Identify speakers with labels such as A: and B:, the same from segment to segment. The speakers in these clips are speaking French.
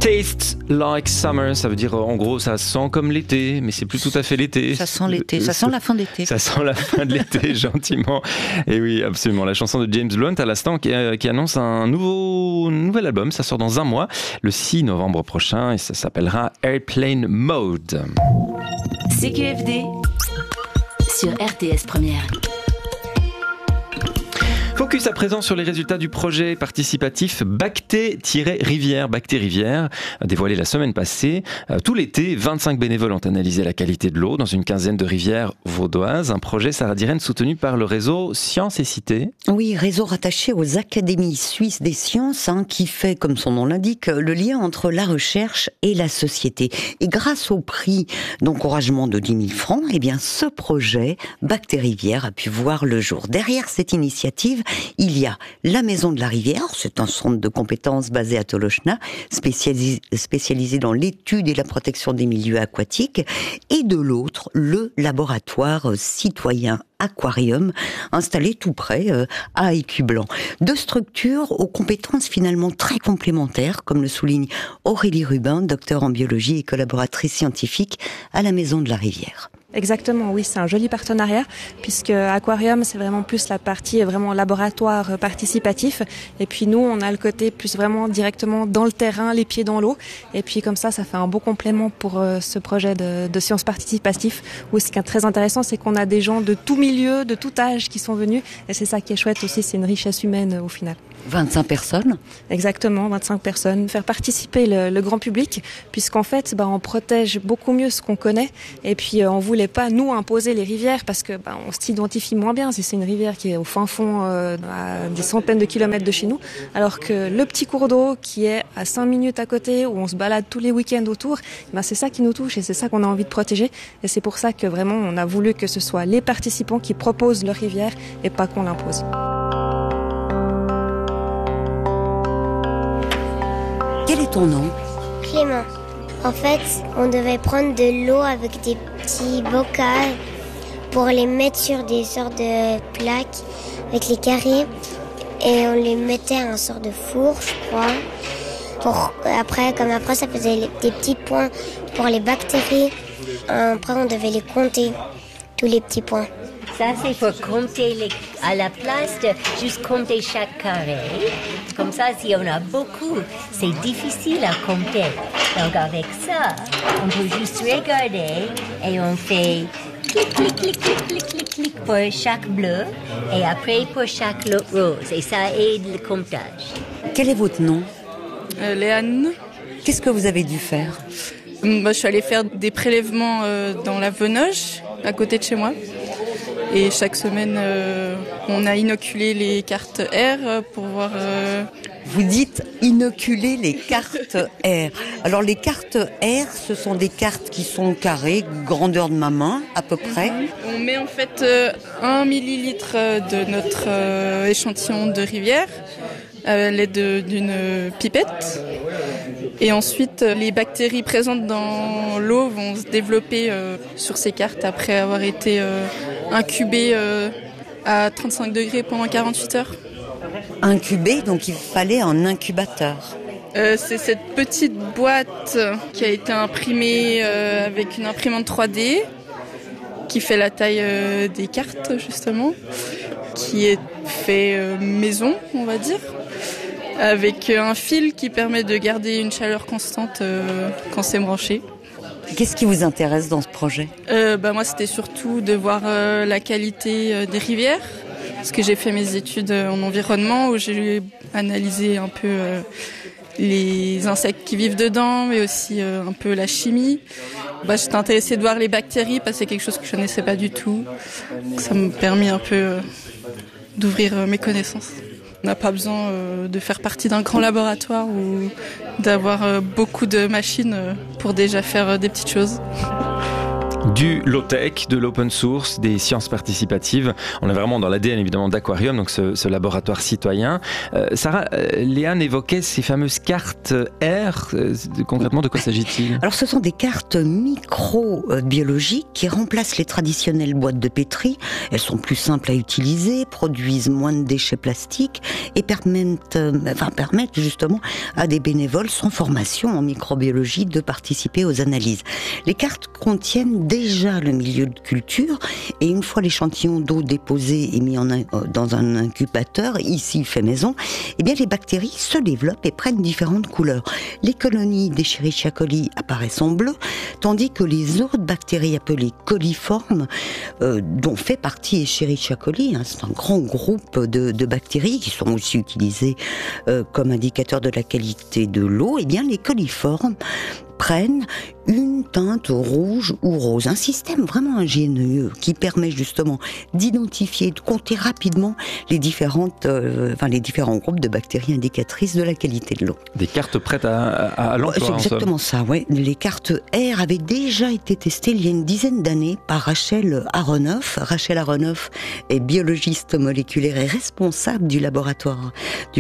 A: Tastes like summer, ça veut dire en gros ça sent comme l'été, mais c'est plus tout à fait l'été.
B: Ça sent l'été, ça sent la fin d'été.
A: Ça sent la fin de l'été, gentiment. Et oui, absolument. La chanson de James Blunt à l'instant qui annonce un nouvel album. Ça sort dans un mois, le 6 novembre prochain, et ça s'appellera Airplane Mode.
C: CQFD sur RTS Première.
A: Focus à présent sur les résultats du projet participatif Bacté-Rivière. Bacté-Rivière, dévoilé la semaine passée. Tout l'été, 25 bénévoles ont analysé la qualité de l'eau dans une quinzaine de rivières vaudoises. Un projet, Sarah Dirène, soutenu par le réseau Sciences et Cité.
B: Oui, réseau rattaché aux académies suisses des sciences, qui fait, comme son nom l'indique, le lien entre la recherche et la société. Et grâce au prix d'encouragement de 10 000 francs, eh bien, ce projet Bacté-Rivière a pu voir le jour. Derrière cette initiative, il y a la Maison de la Rivière, c'est un centre de compétences basé à Tolochna, spécialisé dans l'étude et la protection des milieux aquatiques, et de l'autre, le laboratoire citoyen Aquarium, installé tout près à Écublanc. Deux structures aux compétences finalement très complémentaires, comme le souligne Aurélie Rubin, docteure en biologie et collaboratrice scientifique à la Maison de la Rivière.
D: Exactement, oui, c'est un joli partenariat puisque Aquarium, c'est vraiment plus la partie vraiment laboratoire participatif et puis nous, on a le côté plus vraiment directement dans le terrain, les pieds dans l'eau et puis comme ça fait un beau complément pour ce projet de sciences participatives où ce qui est très intéressant, c'est qu'on a des gens de tout milieu, de tout âge qui sont venus et c'est ça qui est chouette aussi, c'est une richesse humaine au final.
B: 25 personnes ?
D: Exactement, 25 personnes. Faire participer le grand public, puisqu'en fait, on protège beaucoup mieux ce qu'on connaît. Et puis, on voulait pas, nous, imposer les rivières, parce que on s'identifie moins bien si c'est une rivière qui est au fin fond, à des centaines de kilomètres de chez nous. Alors que le petit cours d'eau qui est à 5 minutes à côté, où on se balade tous les week-ends autour, c'est ça qui nous touche et c'est ça qu'on a envie de protéger. Et c'est pour ça que vraiment, on a voulu que ce soit les participants qui proposent leur rivière et pas qu'on l'impose.
B: Quel est ton nom ?
E: Clément. En fait, on devait prendre de l'eau avec des petits bocals pour les mettre sur des sortes de plaques avec les carrés et on les mettait à un sort de four, je crois. Après, ça faisait des petits points pour les bactéries. Après, on devait les compter, tous les petits points.
F: Ça, c'est pour compter à la place de juste compter chaque carré. Comme ça, si on a beaucoup, c'est difficile à compter. Donc, avec ça, on peut juste regarder et on fait clic, clic, clic, clic, clic, clic, clic pour chaque bleu et après pour chaque rose. Et ça aide le comptage.
B: Quel est votre nom ?
G: Léane.
B: Qu'est-ce que vous avez dû faire ?
G: Je suis allée faire des prélèvements dans la Venoge, à côté de chez moi. Et chaque semaine, on a inoculé les cartes R pour voir...
B: Vous dites inoculer les cartes R. Alors les cartes R, ce sont des cartes qui sont carrées, grandeur de ma main à peu près.
G: On met en fait 1 millilitre de notre échantillon de rivière à l'aide d'une pipette. Et ensuite, les bactéries présentes dans l'eau vont se développer sur ces cartes après avoir été incubées à 35 degrés pendant 48 heures.
B: Incubées, donc il fallait un incubateur.
G: C'est cette petite boîte qui a été imprimée avec une imprimante 3D qui fait la taille des cartes justement, qui est fait maison, on va dire, avec un fil qui permet de garder une chaleur constante quand c'est branché.
B: Qu'est-ce qui vous intéresse dans ce projet ?
G: Moi, c'était surtout de voir la qualité des rivières, parce que j'ai fait mes études en environnement où j'ai analysé un peu les insectes qui vivent dedans, mais aussi un peu la chimie. J'étais intéressée de voir les bactéries, parce que c'est quelque chose que je connaissais pas du tout. Donc, ça m'a permis un peu d'ouvrir mes connaissances. On n'a pas besoin de faire partie d'un grand laboratoire ou d'avoir beaucoup de machines pour déjà faire des petites choses.
A: Du low-tech, de l'open source, des sciences participatives. On est vraiment dans l'ADN évidemment d'Aquarium, donc ce laboratoire citoyen. Sarah, Léane évoquait ces fameuses cartes R. Concrètement, de quoi s'agit-il ?
B: Alors ce sont des cartes microbiologiques qui remplacent les traditionnelles boîtes de pétri. Elles sont plus simples à utiliser, produisent moins de déchets plastiques et permettent justement à des bénévoles sans formation en microbiologie de participer aux analyses. Les cartes contiennent déjà le milieu de culture et une fois l'échantillon d'eau déposé et mis dans un incubateur, ici fait maison, eh bien les bactéries se développent et prennent différentes couleurs. Les colonies d'Escherichia coli apparaissent en bleu, tandis que les autres bactéries appelées coliformes, dont fait partie Escherichia coli, c'est un grand groupe de bactéries qui sont aussi utilisées comme indicateur de la qualité de l'eau, eh bien les coliformes prennent une teinte rouge ou rose. Un système vraiment ingénieux qui permet justement d'identifier, de compter rapidement les différents groupes de bactéries indicatrices de la qualité de l'eau.
A: Des cartes prêtes à l'emploi.
B: C'est exactement ça, ouais. Les cartes R avaient déjà été testées il y a une dizaine d'années par Rachel Aronoff. Rachel Aronoff est biologiste moléculaire et responsable du laboratoire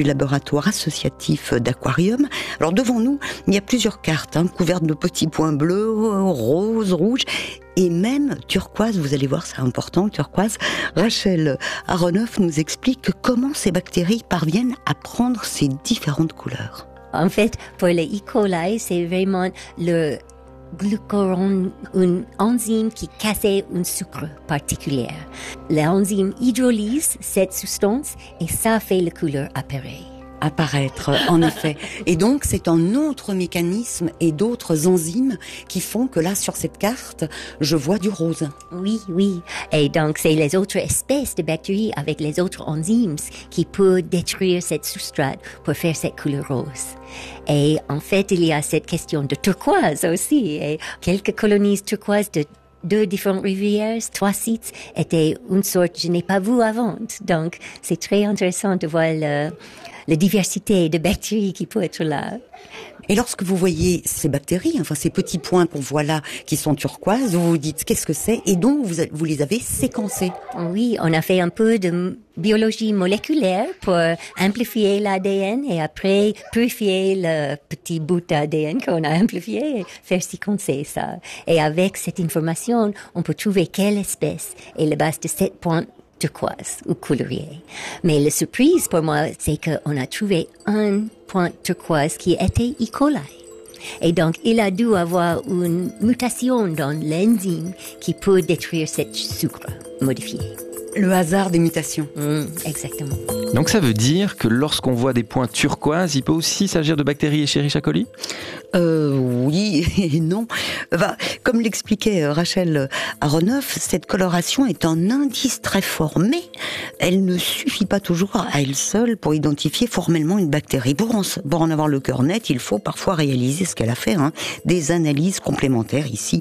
B: associatif d'Aquarium. Alors devant nous, il y a plusieurs cartes, couvertes de petits points bleus, roses, rouges et même turquoise. Vous allez voir, c'est important, turquoise. Rachel Aronoff nous explique comment ces bactéries parviennent à prendre ces différentes couleurs.
F: En fait, pour les E. coli, c'est vraiment le glucuron, une enzyme qui casse un sucre particulier. L'enzyme hydrolyse cette substance et ça fait la couleur
B: apparaître, en effet. Et donc, c'est un autre mécanisme et d'autres enzymes qui font que là, sur cette carte, je vois du rose.
F: Oui. Et donc, c'est les autres espèces de bactéries avec les autres enzymes qui peuvent détruire cette substrate pour faire cette couleur rose. Et en fait, il y a cette question de turquoise aussi. Et quelques colonies turquoises de 2 différentes rivières, 3 sites, étaient une sorte je n'ai pas vu avant. Donc, c'est très intéressant de voir la diversité de bactéries qui peut être là.
B: Et lorsque vous voyez ces bactéries, ces petits points qu'on voit là, qui sont turquoises, vous vous dites qu'est-ce que c'est, et donc vous les avez séquencés.
F: Oui, on a fait un peu de biologie moléculaire pour amplifier l'ADN et après purifier le petit bout d'ADN qu'on a amplifié et faire séquencer ça. Et avec cette information, on peut trouver quelle espèce est la base de 7 points turquoise ou colorier. Mais la surprise pour moi, c'est qu'on a trouvé un point turquoise qui était E. coli. Et donc, il a dû avoir une mutation dans l'enzyme qui peut détruire cette sucre modifié.
B: Le hasard des mutations.
F: Exactement.
A: Donc ça veut dire que lorsqu'on voit des points turquoises, il peut aussi s'agir de bactéries Escherichia coli ?
B: Oui et non. Comme l'expliquait Rachel Aronoff, cette coloration est un indice très fort, mais elle ne suffit pas toujours à elle seule pour identifier formellement une bactérie. Pour en avoir le cœur net, il faut parfois réaliser ce qu'elle a fait, des analyses complémentaires ici,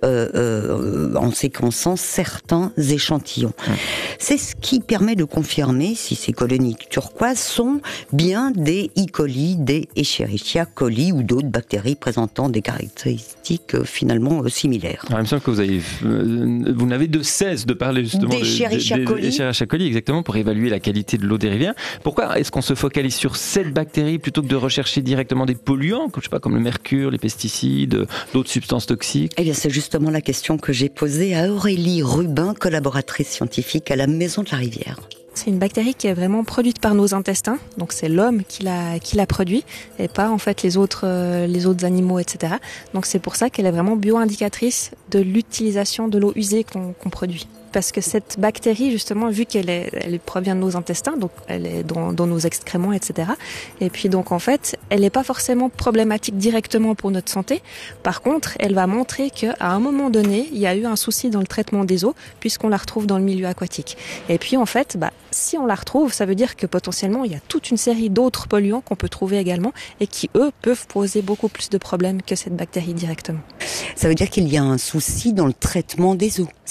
B: en séquençant certains échantillons. C'est ce qui permet de confirmer si ces colonies turquoises sont bien des E. coli, des Escherichia coli ou d'autres bactéries présentant des caractéristiques finalement similaires.
A: Alors, il me semble que vous n'avez de cesse de parler justement
B: d'Escherichia
A: coli, exactement, pour évaluer la qualité de l'eau des rivières. Pourquoi est-ce qu'on se focalise sur cette bactérie plutôt que de rechercher directement des polluants, comme le mercure, les pesticides, d'autres substances toxiques ?
B: Eh bien, c'est justement la question que j'ai posée à Aurélie Rubin, collaboratrice scientifique à la Maison de la Rivière.
D: C'est une bactérie qui est vraiment produite par nos intestins, donc c'est l'homme qui la produit et pas en fait les autres animaux, etc. Donc c'est pour ça qu'elle est vraiment bio-indicatrice de l'utilisation de l'eau usée qu'on produit. Parce que cette bactérie, justement, vu elle provient de nos intestins, donc elle est dans nos excréments, etc. Et puis donc en fait, elle n'est pas forcément problématique directement pour notre santé. Par contre, elle va montrer qu'à un moment donné, il y a eu un souci dans le traitement des eaux, puisqu'on la retrouve dans le milieu aquatique. Et puis en fait, si on la retrouve, ça veut dire que potentiellement, il y a toute une série d'autres polluants qu'on peut trouver également et qui, eux, peuvent poser beaucoup plus de problèmes que cette bactérie directement.
B: Ça veut dire qu'il y a un souci dans le traitement des eaux, c'est ça ?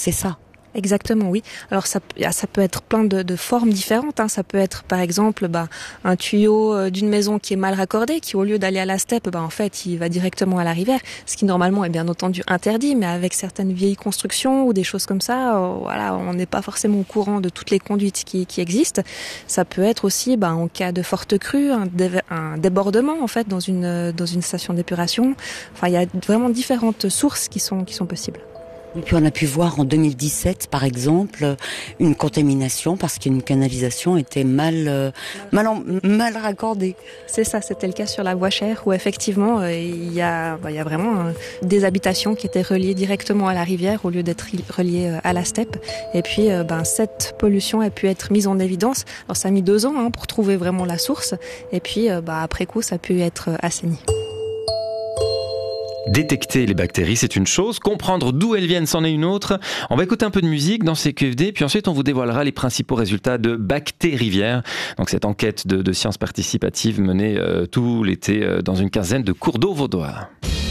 D: Exactement, oui. Alors ça peut être plein de formes différentes. Ça peut être par exemple un tuyau d'une maison qui est mal raccordé, qui au lieu d'aller à la steppe, en fait il va directement à la rivière, ce qui normalement est bien entendu interdit, mais avec certaines vieilles constructions ou des choses comme ça, on n'est pas forcément au courant de toutes les conduites qui existent. Ça peut être aussi en cas de forte crue, un débordement en fait dans une station d'épuration. Enfin, il y a vraiment différentes sources qui sont possibles.
B: Et puis on a pu voir en 2017, par exemple, une contamination parce qu'une canalisation était mal raccordée.
D: C'est ça, c'était le cas sur la Boichère où effectivement il y a vraiment des habitations qui étaient reliées directement à la rivière au lieu d'être reliées à la steppe. Et puis cette pollution a pu être mise en évidence. Alors ça a mis 2 ans pour trouver vraiment la source. Et puis après coup ça a pu être assaini.
A: Détecter les bactéries, c'est une chose. Comprendre d'où elles viennent, c'en est une autre. On va écouter un peu de musique dans CQFD, puis ensuite on vous dévoilera les principaux résultats de Bacté Rivière. Donc cette enquête de sciences participatives menée tout l'été dans une quinzaine de cours d'eau vaudois.